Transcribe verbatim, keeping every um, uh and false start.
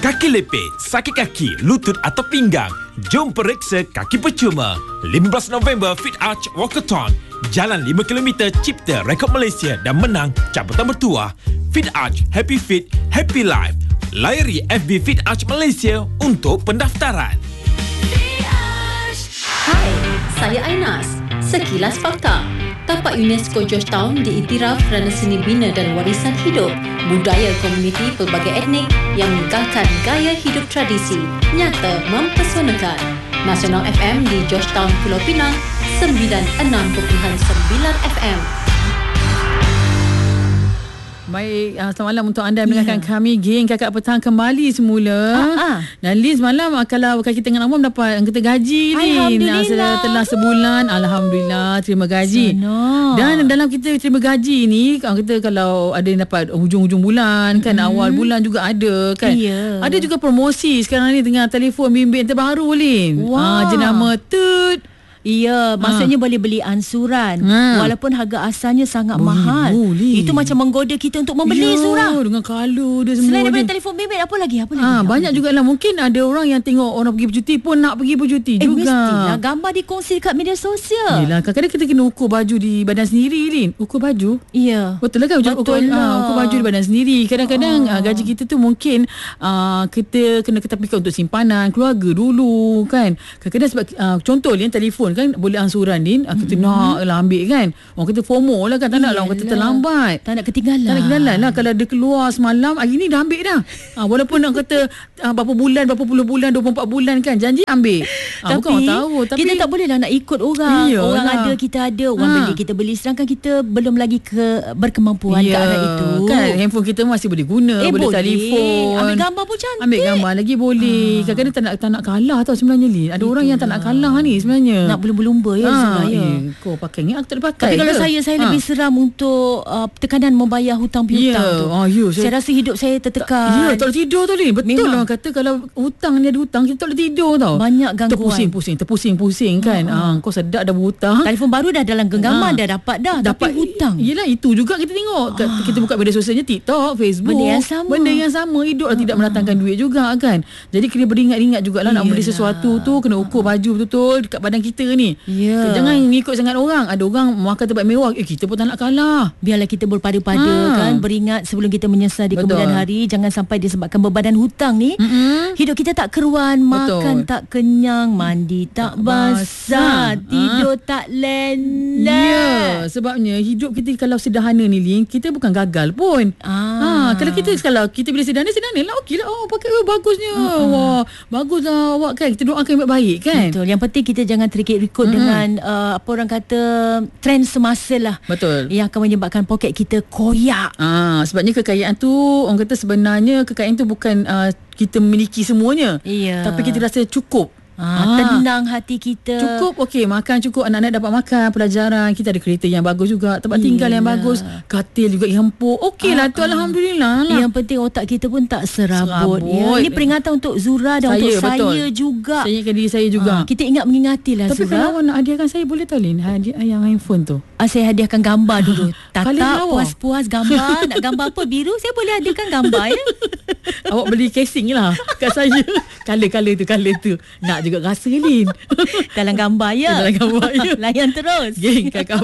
Kaki lepit, sakit kaki, lutut atau pinggang? Jom periksa kaki percuma. lima belas November Fit Arch Walkathon. Jalan lima kilometer cipta rekod Malaysia dan menang cabutan bertuah. Fit Arch, Happy Fit, Happy Life. Layari F B Fit Arch Malaysia untuk pendaftaran. Hai, saya Ainas. Sekilas fakta. Tapak UNESCO Georgetown diiktiraf kerana seni bina dan warisan hidup, budaya komuniti pelbagai etnik yang meninggalkan gaya hidup tradisi, nyata mempesonakan. Nasional F M di Georgetown, Pulau Pinang, sembilan puluh enam perpuluhan sembilan F M. Baik, uh, selamat malam untuk anda mendengarkan yeah. kami, geng Kakak Petang kembali semula. Uh-huh. Dan Liz malam uh, kalau kaki tengah umum dapat kita gaji ni. Alhamdulillah. Setelah sebulan, Alhamdulillah terima gaji. Sana. Dan dalam kita terima gaji ni, kita kalau ada yang dapat hujung-hujung bulan kan, hmm. awal bulan juga ada kan. Yeah. Ada juga promosi sekarang ni dengan telefon bimbit terbaru Lin. Wow. Uh, jenama Tut. Ya, maksudnya ha. boleh beli ansuran ha. walaupun harga asalnya sangat boleh, mahal. Boleh. Itu macam menggoda kita untuk membeli ya, surah. Dengan color dia semua. Selain daripada telefon bimbit, apa lagi? Apa lagi? Ha, apa banyak lagi? jugalah. Mungkin ada orang yang tengok orang pergi bercuti pun nak pergi bercuti eh, juga. Mestilah gambar dikongsi dekat media sosial. Yelah, kadang-kadang kita kena ukur baju di badan sendiri, Lin. Ukur baju? Ya. Betul lah kan? Betul ukur, lah. Uh, ukur baju di badan sendiri. Kadang-kadang oh. uh, gaji kita tu mungkin uh, kita kena ketepikan untuk simpanan keluarga dulu kan. Kadang-kadang sebab uh, contoh Lin, telefon kan boleh ansuran Din, aku mm-hmm. nak lah ambil kan. Orang kata FOMO lah kan. Tak nak lah orang kata terlambat. Tak nak ketinggalan. Tak nak ketinggalan lah. Kalau dia keluar semalam, hari ni dah ambil dah. Ha, walaupun orang kata ha, berapa bulan, berapa puluh bulan, dua puluh empat bulan kan. Janji ambil. Ha, tapi, bukan orang tahu. Tapi kita tak boleh lah nak ikut orang. Iyalah. Orang ada, kita ada. Orang ha. beli, kita beli. Sedangkan kita belum lagi ke berkemampuan ya, ke arah itu. Kan handphone kita masih boleh guna. Eh, boleh, boleh telefon. Ambil gambar pun cantik. Ambil gambar lagi boleh. Ha. Kadang-kadang tak nak, tak nak kalah tau sebenarnya Lin. Ada Itulah. orang yang tak nak kalah ni sebenarnya. Nak berlumba ya ha. sebenarnya. Eh, kau pakai ni, aku tak ada pakai. Tapi kalau ke? saya, saya ha. lebih seram untuk uh, tekanan membayar hutang piutang yeah. tu. Oh, yeah. Saya, saya rasa hidup saya tertekan. Ya, yeah, tak boleh tidur tau Lin. Betul Memang. lah orang kata kalau hutang ni ada hutang, kita tak boleh tidur tau. Banyak gangguan. Terpusing-pusing, terpusing-pusing kan. Ha, kau sedap dah berhutang. Telefon baru dah dalam genggaman ha. dah dapat dah. Dapat tapi hutang. Yelah, itu juga kita tengok. Ha. Kita buka media sosialnya TikTok, Facebook. Benda yang sama. Benda yang sama. Hidup ha. tidak mendatangkan duit juga kan. Jadi kena beringat-ingat jugalah nak beli sesuatu tu, kena ukur baju betul-betul dekat badan kita ni. Yeah. Jangan ngikut sangat orang. Ada orang makan tempat mewah, eh kita pun tak nak kalah. Biarlah kita berpada-pada ha. kan, beringat sebelum kita menyesal di Betul. kemudian hari. Jangan sampai disebabkan bebanan hutang ni mm-hmm. hidup kita tak keruan. Betul. Makan tak kenyang, mandi tak, tak basah, tidur ha. tak lelap. Ya, sebabnya hidup kita kalau sederhana ni Lin, kita bukan gagal pun. ah. ha, Kalau kita kalau kita bila sederhana, sederhana lah okey lah. Oh, pakai oh, bagusnya. uh-huh. Wah, bagus lah awak kan. Kita doakan yang baik-baik kan. Betul. Yang penting kita jangan terikut-ikut mm-hmm. dengan uh, apa orang kata trend semasa lah. Betul. Yang akan menyebabkan poket kita koyak. Ah, sebabnya kekayaan tu, orang kata sebenarnya kekayaan tu bukan uh, kita memiliki semuanya. Iya. Tapi kita rasa cukup. Ah, tenang hati kita. Cukup, okey, makan cukup, anak-anak dapat makan, pelajaran, kita ada kereta yang bagus juga, tempat Yelah. tinggal yang bagus, katil juga yang empuk. Okeylah ah, tu, alhamdulillah lah. Yang penting otak kita pun tak serabut. Ya. Ini peringatan untuk Zura dan saya, untuk betul. saya juga. Saya ingatkan diri saya juga. Ah, kita ingat mengingatilah Tapi Zura. Tapi kalau awak nak hadiahkan saya, boleh tak Lin? Hadiah yang handphone tu. Ah, saya hadiahkan gambar dulu. Tak tak puas-puas gambar. Nak gambar apa? Biru, saya boleh hadiahkan gambar ya. Awak beli casing lah kat saya. Color-color tu, color tu. Nak juga rasa Lin. Dalam gambar ya. Dalam gambar ya. Layan terus. Geng Kakak